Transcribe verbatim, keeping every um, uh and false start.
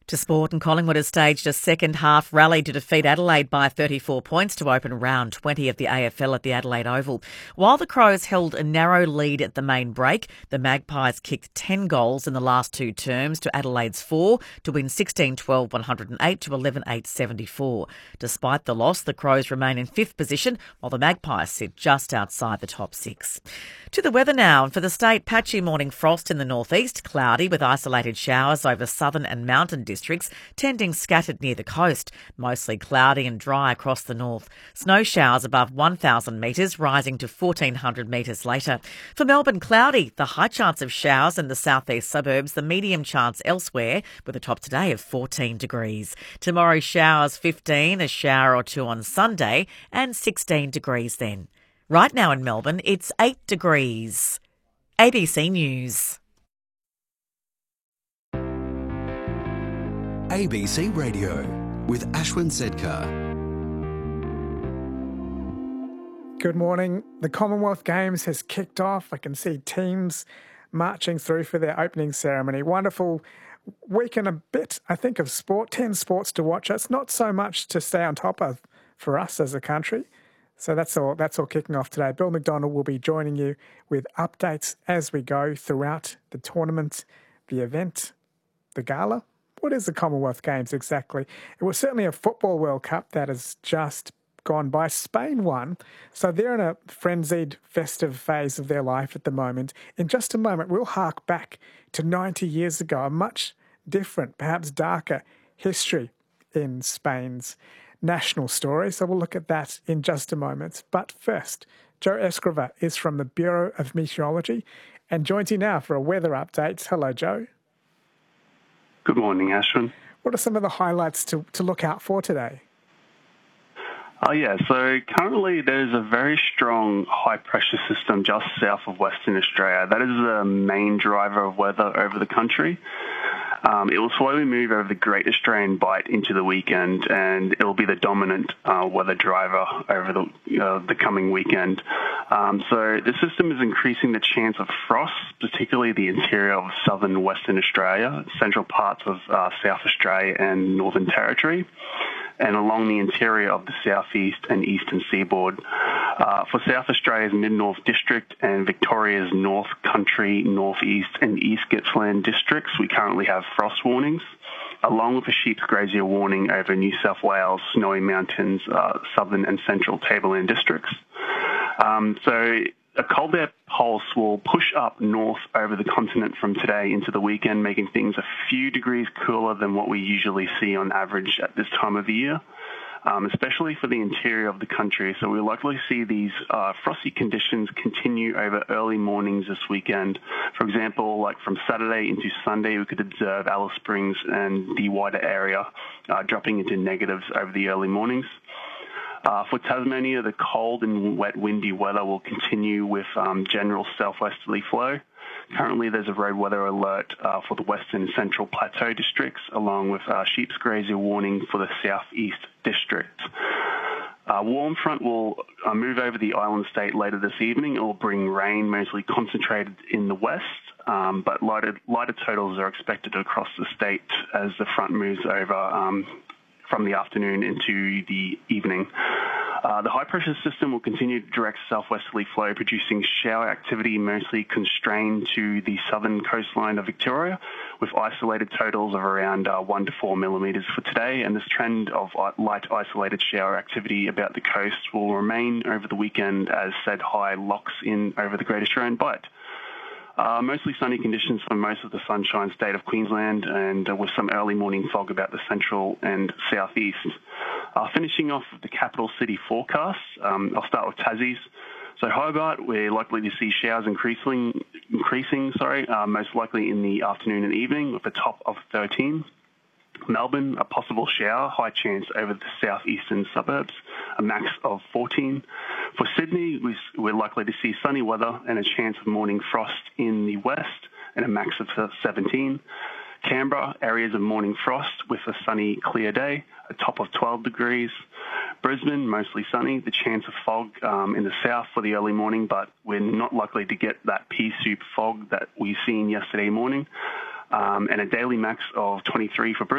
To sport, and Collingwood has staged a second half rally to defeat Adelaide by thirty-four points to open round twenty of the A F L at the Adelaide Oval. While the Crows held a narrow lead at the main break, the Magpies kicked ten goals in the last two terms to Adelaide's four to win sixteen twelve one oh eight to eleven eight seventy-four. Despite the loss, the Crows remain in fifth position while the Magpies sit just outside the top six. To the weather now, and for the state, patchy morning frost in the northeast, cloudy with isolated showers over southern and mountain districts, tending scattered near the coast. Mostly cloudy and dry across the north. Snow showers above one thousand metres, rising to fourteen hundred metres later. For Melbourne, cloudy, the high chance of showers in the southeast suburbs, the medium chance elsewhere, with a top today of fourteen degrees. Tomorrow, showers fifteen, a shower or two on Sunday, and sixteen degrees then. Right now in Melbourne, it's eight degrees. A B C News. A B C Radio with Ashwin Sedkar. Good morning. The Commonwealth Games has kicked off. I can see teams marching through for their opening ceremony. Wonderful week and a bit, I think, of sport. Ten sports to watch. It's not so much to stay on top of for us as a country. So that's all That's all kicking off today. Bill McDonald will be joining you with updates as we go throughout the tournament, the event, the gala. What is the Commonwealth Games exactly? It was certainly a Football World Cup that has just gone by. Spain won, so they're in a frenzied, festive phase of their life at the moment. In just a moment, we'll hark back to ninety years ago, a much different, perhaps darker history in Spain's national story. So we'll look at that in just a moment. But first, Joe Escriva is from the Bureau of Meteorology and joins you now for a weather update. Hello, Joe. Good morning, Ashwin. What are some of the highlights to, to look out for today? Oh, yeah. So currently there's a very strong high-pressure system just south of Western Australia. That is the main driver of weather over the country. Um, it will slowly move over the Great Australian Bight into the weekend, and it will be the dominant uh, weather driver over the uh, the coming weekend. Um, so the system is increasing the chance of frost, particularly the interior of southern Western Australia, central parts of uh, South Australia and Northern Territory, and along the interior of the southeast and eastern seaboard. Uh, for South Australia's Mid-North District and Victoria's North Country, Northeast and East Gippsland districts, we currently have frost warnings, along with a sheep's grazier warning over New South Wales, Snowy Mountains, uh, southern and central Tableland districts. Um, so a cold air pulse will push up north over the continent from today into the weekend, making things a few degrees cooler than what we usually see on average at this time of the year, um, especially for the interior of the country. So we'll likely see these uh, frosty conditions continue over early mornings this weekend. For example, like from Saturday into Sunday, we could observe Alice Springs and the wider area uh, dropping into negatives over the early mornings. Uh, for Tasmania, the cold and wet windy weather will continue with um, general southwesterly flow. Currently, there's a road weather alert uh, for the western and central plateau districts, along with uh, sheep's grazier warning for the southeast district. Uh, warm front will uh, move over the island state later this evening. It will bring rain, mostly concentrated in the west, um, but lighter, lighter totals are expected across the state as the front moves over um, from the afternoon into the evening. Uh, the high-pressure system will continue to direct southwesterly flow, producing shower activity mostly constrained to the southern coastline of Victoria, with isolated totals of around uh, one to four millimetres for today. And this trend of light isolated shower activity about the coast will remain over the weekend as said high locks in over the Great Australian Bight. Uh, mostly sunny conditions for most of the sunshine state of Queensland, and uh, with some early morning fog about the central and southeast. Uh, finishing off with the capital city forecast, um, I'll start with Tassie's. So Hobart, we're likely to see showers increasing, increasing sorry, uh, most likely in the afternoon and evening with a top of thirteen. Melbourne, a possible shower, high chance over the southeastern suburbs, a max of fourteen. For Sydney, we're likely to see sunny weather and a chance of morning frost in the west and a max of seventeen. Canberra, areas of morning frost with a sunny, clear day, a top of twelve degrees. Brisbane, mostly sunny, the chance of fog um, in the south for the early morning, but we're not likely to get that pea soup fog that we seen yesterday morning. Um, and a daily max of twenty-three for Brisbane.